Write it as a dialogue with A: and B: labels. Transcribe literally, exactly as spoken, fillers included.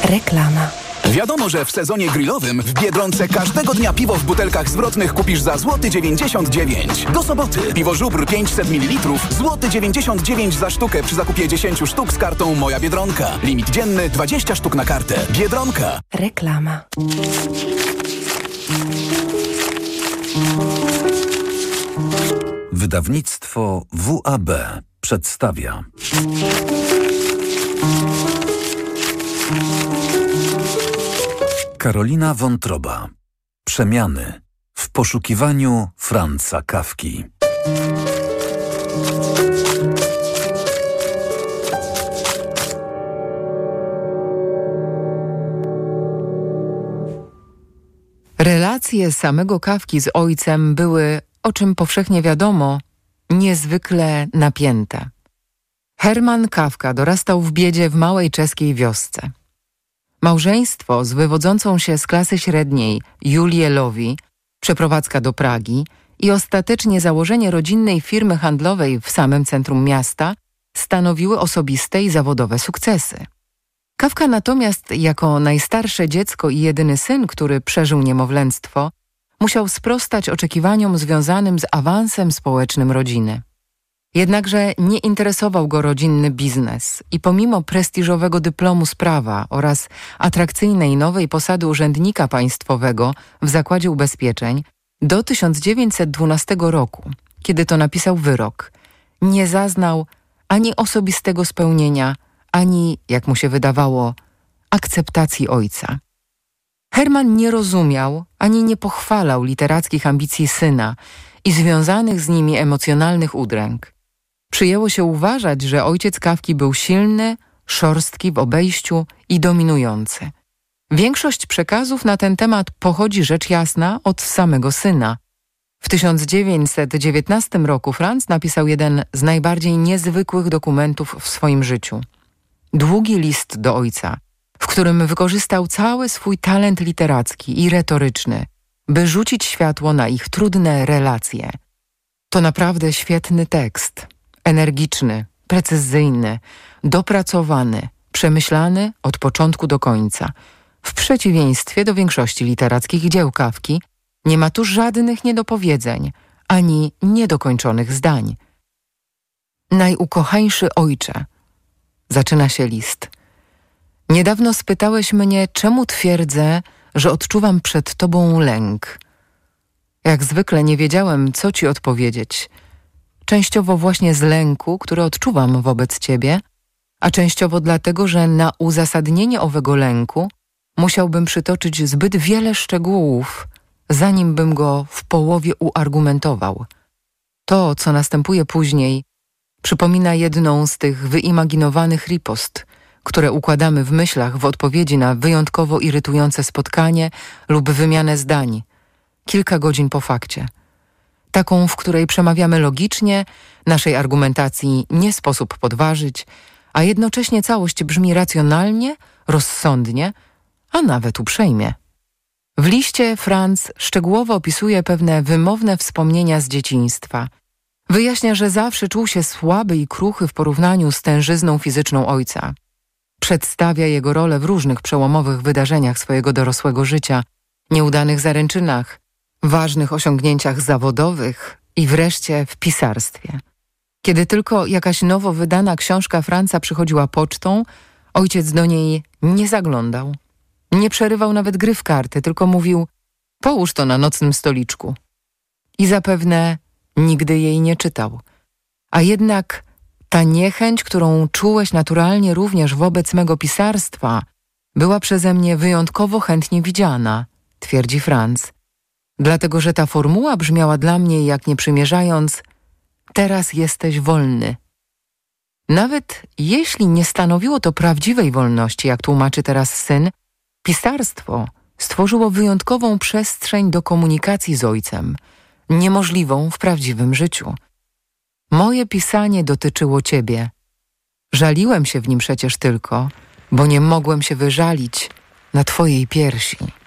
A: Reklama.
B: Wiadomo, że w sezonie grillowym w Biedronce każdego dnia piwo w butelkach zwrotnych kupisz za złoty dziewięćdziesiąt dziewięć. Do soboty piwo Żubr pięćset mililitrów, złoty dziewięćdziesiąt dziewięć za sztukę przy zakupie dziesięć sztuk z kartą Moja Biedronka. Limit dzienny dwadzieścia sztuk na kartę. Biedronka.
A: Reklama.
C: Wydawnictwo W A B przedstawia Karolina Wątroba. Przemiany w poszukiwaniu Franza Kafki.
D: Relacje samego Kafki z ojcem były, o czym powszechnie wiadomo, niezwykle napięte. Hermann Kafka dorastał w biedzie w małej czeskiej wiosce. Małżeństwo z wywodzącą się z klasy średniej Julię Lowi, przeprowadzka do Pragi i ostatecznie założenie rodzinnej firmy handlowej w samym centrum miasta stanowiły osobiste i zawodowe sukcesy. Kafka natomiast, jako najstarsze dziecko i jedyny syn, który przeżył niemowlęctwo, musiał sprostać oczekiwaniom związanym z awansem społecznym rodziny. Jednakże nie interesował go rodzinny biznes i pomimo prestiżowego dyplomu z prawa oraz atrakcyjnej nowej posady urzędnika państwowego w Zakładzie Ubezpieczeń, do tysiąc dziewięćset dwunastego roku, kiedy to napisał wyrok, nie zaznał ani osobistego spełnienia, ani, jak mu się wydawało, akceptacji ojca. Hermann nie rozumiał ani nie pochwalał literackich ambicji syna i związanych z nimi emocjonalnych udręk. Przyjęło się uważać, że ojciec Kafki był silny, szorstki w obejściu i dominujący. Większość przekazów na ten temat pochodzi rzecz jasna od samego syna. W tysiąc dziewięćset dziewiętnastym roku Franz napisał jeden z najbardziej niezwykłych dokumentów w swoim życiu. Długi list do ojca, w którym wykorzystał cały swój talent literacki i retoryczny, by rzucić światło na ich trudne relacje. To naprawdę świetny tekst, energiczny, precyzyjny, dopracowany, przemyślany od początku do końca. W przeciwieństwie do większości literackich dzieł Kafki nie ma tu żadnych niedopowiedzeń, ani niedokończonych zdań. Najukochańszy ojcze, zaczyna się list. Niedawno spytałeś mnie, czemu twierdzę, że odczuwam przed tobą lęk. Jak zwykle nie wiedziałem, co ci odpowiedzieć. Częściowo właśnie z lęku, który odczuwam wobec ciebie, a częściowo dlatego, że na uzasadnienie owego lęku musiałbym przytoczyć zbyt wiele szczegółów, zanim bym go w połowie uargumentował. To, co następuje później, przypomina jedną z tych wyimaginowanych ripost, które układamy w myślach w odpowiedzi na wyjątkowo irytujące spotkanie lub wymianę zdań, kilka godzin po fakcie. Taką, w której przemawiamy logicznie, naszej argumentacji nie sposób podważyć, a jednocześnie całość brzmi racjonalnie, rozsądnie, a nawet uprzejmie. W liście Franz szczegółowo opisuje pewne wymowne wspomnienia z dzieciństwa. Wyjaśnia, że zawsze czuł się słaby i kruchy w porównaniu z tężyzną fizyczną ojca. Przedstawia jego rolę w różnych przełomowych wydarzeniach swojego dorosłego życia, nieudanych zaręczynach, ważnych osiągnięciach zawodowych i wreszcie w pisarstwie. Kiedy tylko jakaś nowo wydana książka Franza przychodziła pocztą, ojciec do niej nie zaglądał. Nie przerywał nawet gry w karty, tylko mówił: połóż to na nocnym stoliczku. I zapewne nigdy jej nie czytał. A jednak ta niechęć, którą czułeś naturalnie również wobec mego pisarstwa, była przeze mnie wyjątkowo chętnie widziana, twierdzi Franz. Dlatego, że ta formuła brzmiała dla mnie, jak nie przymierzając: teraz jesteś wolny. Nawet jeśli nie stanowiło to prawdziwej wolności, jak tłumaczy teraz syn, pisarstwo stworzyło wyjątkową przestrzeń do komunikacji z ojcem, niemożliwą w prawdziwym życiu. Moje pisanie dotyczyło ciebie. Żaliłem się w nim przecież tylko, bo nie mogłem się wyżalić na twojej piersi.